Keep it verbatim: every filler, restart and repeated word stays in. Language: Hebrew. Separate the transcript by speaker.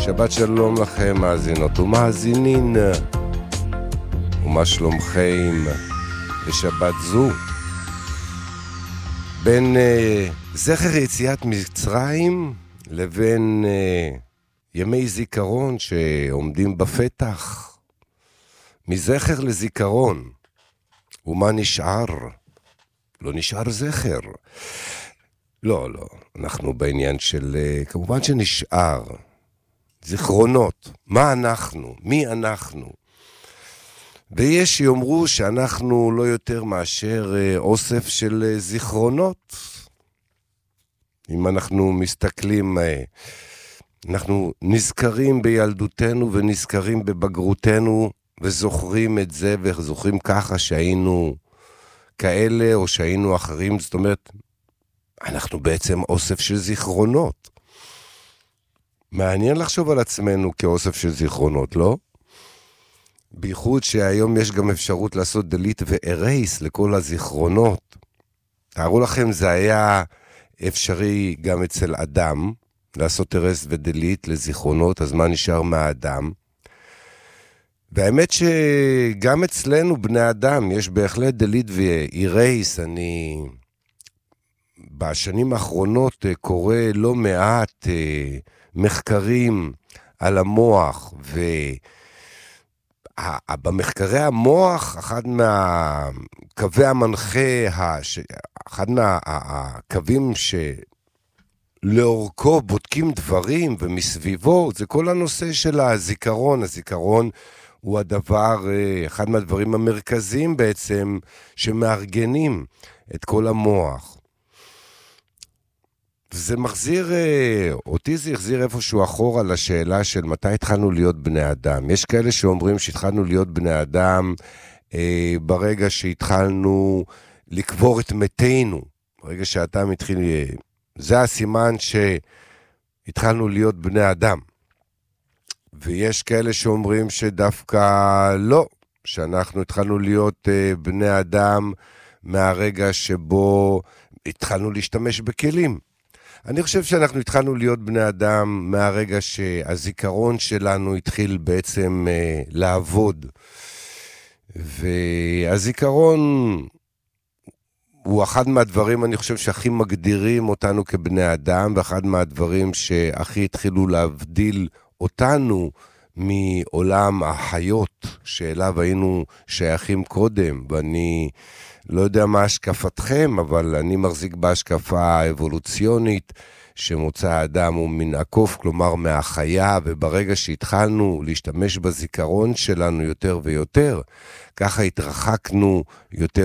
Speaker 1: שבת שלום לכם מאזינות ומאזינין, ומה שלומכם בשבת זו? בין uh, זכר יציאת מצרים לבין uh, ימי זיכרון שעומדים בפתח, מזכר לזיכרון, ומה נשאר? לא נשאר זכר. לא, לא, אנחנו בעניין של, uh, כמובן שנשאר זיכרונות. מה אנחנו? מי אנחנו? ויש שיאמרו שאנחנו לא יותר מאשר uh, אוסף של uh, זיכרונות. אם אנחנו מסתכלים, uh, אנחנו נזכרים בילדותנו ונזכרים בבגרותנו, וזוכרים את זה וזוכרים ככה שהיינו כאלה או שהיינו אחרים. זאת אומרת, אנחנו בעצם אוסף של זיכרונות. מעניין לחשוב על עצמנו כאוסף של זיכרונות, לא? בייחוד שהיום יש גם אפשרות לעשות delete ו-erase לכל הזיכרונות. תארו לכם, זה היה אפשרי גם אצל אדם, לעשות erase ו-delete לזיכרונות, אז מה נשאר מהאדם? והאמת שגם אצלנו בני אדם יש בהחלט delete ו-erase. אני בשנים האחרונות קורא לא מעט מחקרים על המוח, ובמחקרי המוח, אחד מהקווי המנחה, אחד מהקווים שלאורכו בודקים דברים ומסביבו, זה כל הנושא של הזיכרון. הזיכרון הוא הדבר, אחד מהדברים המרכזיים בעצם, שמארגנים את כל המוח. זה מחזיר, אותי זה יחזיר איפשהו אחורה לשאלה של מתי התחלנו להיות בני אדם. יש כאלה שאומרים שהתחלנו להיות בני אדם אה, ברגע שהתחלנו לקבור את מתינו. ברגע שהאדם התחיל, זה הסימן שהתחלנו להיות בני אדם. ויש כאלה שאומרים שדווקא לא, שאנחנו התחלנו להיות אה, בני אדם מהרגע שבו התחלנו להשתמש בכלים. אני חושב שאנחנו התחלנו להיות בני אדם מהרגע שהזיכרון שלנו התחיל בעצם אה, לעבוד. והזיכרון הוא אחד מהדברים, אני חושב, שהכי מגדירים אותנו כבני אדם, ואחד מהדברים שהכי התחילו להבדיל אותנו מעולם החיות שאליו היינו שייכים קודם. ואני לא יודע מה השקפתכם, אבל אני מחזיק בהשקפה האבולוציונית שמוצא האדם הוא מן הקוף, כלומר מהחיה, וברגע שהתחלנו להשתמש בזיכרון שלנו יותר ויותר, ככה התרחקנו יותר